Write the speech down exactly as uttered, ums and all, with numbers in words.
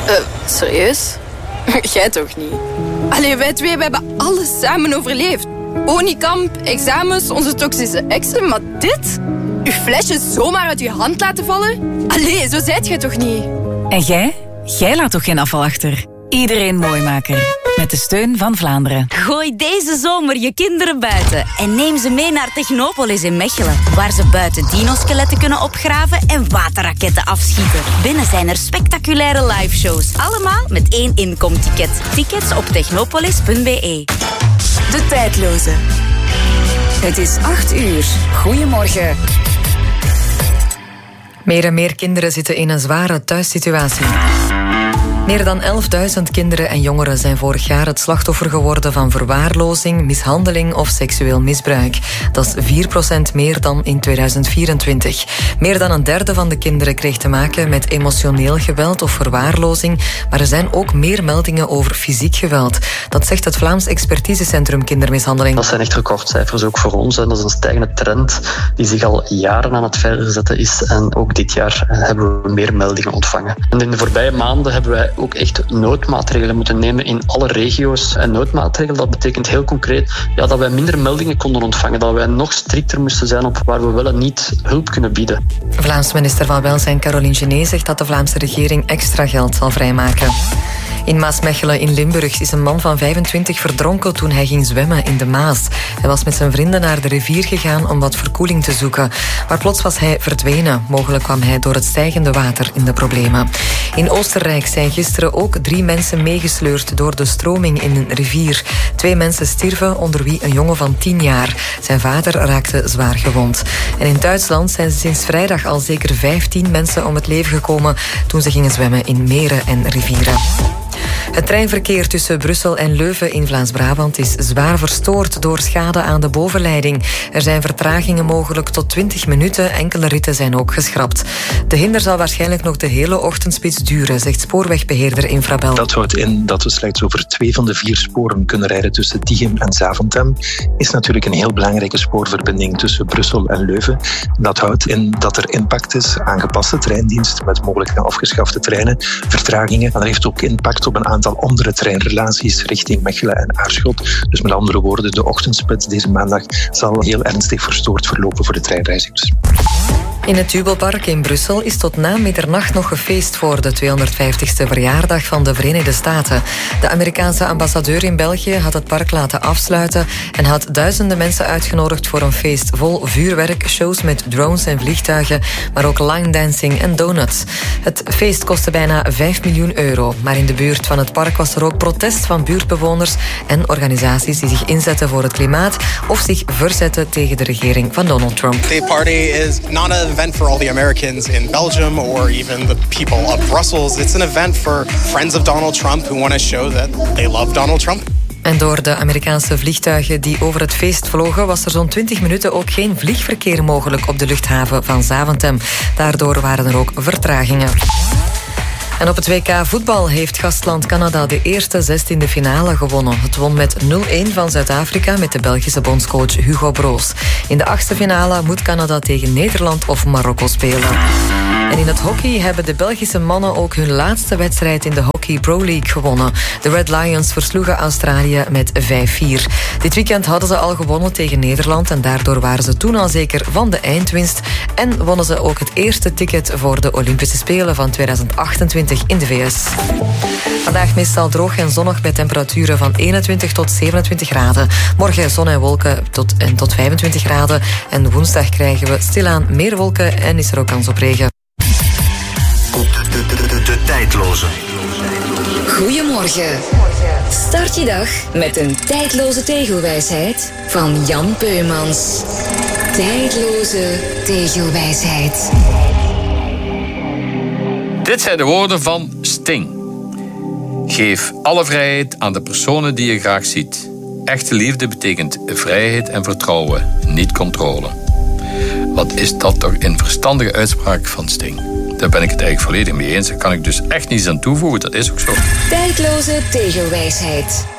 Uh, serieus? Jij toch niet? Allee, wij twee we hebben alles samen overleefd. Honeykamp, examens, onze toxische exen, maar dit? Uw flesje zomaar uit uw hand laten vallen? Allee, zo zijt jij toch niet? En jij? Jij laat toch geen afval achter? Iedereen mooi maken. Met de steun van Vlaanderen. Gooi deze zomer je kinderen buiten en neem ze mee naar Technopolis in Mechelen, waar ze buiten dinoskeletten kunnen opgraven en waterraketten afschieten. Binnen zijn er spectaculaire liveshows, allemaal met één inkomticket. Tickets op technopolis punt b e. De tijdloze. Het is acht uur. Goedemorgen. Meer en meer kinderen zitten in een zware thuissituatie. Meer dan elfduizend kinderen en jongeren zijn vorig jaar het slachtoffer geworden van verwaarlozing, mishandeling of seksueel misbruik. Dat is vier procent meer dan in tweeduizend vierentwintig. Meer dan een derde van de kinderen kreeg te maken met emotioneel geweld of verwaarlozing, maar er zijn ook meer meldingen over fysiek geweld. Dat zegt het Vlaams Expertisecentrum Kindermishandeling. Dat zijn echt recordcijfers ook voor ons. En dat is een stijgende trend die zich al jaren aan het verzetten is. En ook dit jaar hebben we meer meldingen ontvangen. En in de voorbije maanden hebben wij ook echt noodmaatregelen moeten nemen in alle regio's. En noodmaatregelen, dat betekent heel concreet ja, dat wij minder meldingen konden ontvangen, dat wij nog strikter moesten zijn op waar we wel en niet hulp kunnen bieden. Vlaams minister van Welzijn Caroline Genet zegt dat de Vlaamse regering extra geld zal vrijmaken. In Maasmechelen in Limburg is een man van vijfentwintig verdronken toen hij ging zwemmen in de Maas. Hij was met zijn vrienden naar de rivier gegaan om wat verkoeling te zoeken. Maar plots was hij verdwenen. Mogelijk kwam hij door het stijgende water in de problemen. In Oostenrijk zijn gisteren ook drie mensen meegesleurd door de stroming in een rivier. Twee mensen stierven, onder wie een jongen van tien jaar. Zijn vader raakte zwaar gewond. En in Duitsland zijn sinds vrijdag al zeker vijftien mensen om het leven gekomen toen ze gingen zwemmen in meren en rivieren. Het treinverkeer tussen Brussel en Leuven in Vlaams-Brabant is zwaar verstoord door schade aan de bovenleiding. Er zijn vertragingen mogelijk tot twintig minuten. Enkele ritten zijn ook geschrapt. De hinder zal waarschijnlijk nog de hele ochtendspits duren, zegt spoorwegbeheerder Infrabel. Dat houdt in dat we slechts over twee van de vier sporen kunnen rijden tussen Tichem en Zaventem. Is natuurlijk een heel belangrijke spoorverbinding tussen Brussel en Leuven. Dat houdt in dat er impact is, aangepaste treindienst met mogelijk afgeschafte treinen, vertragingen. En dat heeft ook impact op een aantal andere treinrelaties richting Mechelen en Aarschot. Dus met andere woorden, de ochtendspits deze maandag zal heel ernstig verstoord verlopen voor de treinreizigers. In het Jubelpark in Brussel is tot na middernacht nog gefeest voor de tweehonderdvijftigste verjaardag van de Verenigde Staten. De Amerikaanse ambassadeur in België had het park laten afsluiten en had duizenden mensen uitgenodigd voor een feest vol vuurwerk, shows met drones en vliegtuigen, maar ook line dancing en donuts. Het feest kostte bijna vijf miljoen euro, maar in de buurt van het park was er ook protest van buurtbewoners en organisaties die zich inzetten voor het klimaat of zich verzetten tegen de regering van Donald Trump. The party is not an event for all the Americans in Belgium or even the people of Brussels. It's an event for friends of Donald Trump who want to show that they love Donald Trump. En door de Amerikaanse vliegtuigen die over het feest vlogen, was er zo'n twintig minuten ook geen vliegverkeer mogelijk op de luchthaven van Zaventem. Daardoor waren er ook vertragingen. En op het W K voetbal heeft gastland Canada de eerste zestiende finale gewonnen. Het won met nul-een van Zuid-Afrika met de Belgische bondscoach Hugo Broos. In de achtste finale moet Canada tegen Nederland of Marokko spelen. En in het hockey hebben de Belgische mannen ook hun laatste wedstrijd in de Hockey Pro League gewonnen. De Red Lions versloegen Australië met vijf vier. Dit weekend hadden ze al gewonnen tegen Nederland en daardoor waren ze toen al zeker van de eindwinst en wonnen ze ook het eerste ticket voor de Olympische Spelen van tweeduizend achtentwintig in de V S. Vandaag meestal droog en zonnig bij temperaturen van eenentwintig tot zevenentwintig graden. Morgen zon en wolken tot, en tot vijfentwintig graden. En woensdag krijgen we stilaan meer wolken en is er ook kans op regen. De, de, de, de, de tijdloze. Goedemorgen. Start je dag met een tijdloze tegelwijsheid van Jan Peumans. Tijdloze tegelwijsheid. Dit zijn de woorden van Sting. Geef alle vrijheid aan de personen die je graag ziet. Echte liefde betekent vrijheid en vertrouwen, niet controle. Wat is dat toch een verstandige uitspraak van Sting? Daar ben ik het eigenlijk volledig mee eens. Daar kan ik dus echt niets aan toevoegen, dat is ook zo. Tijdloze tegelwijsheid.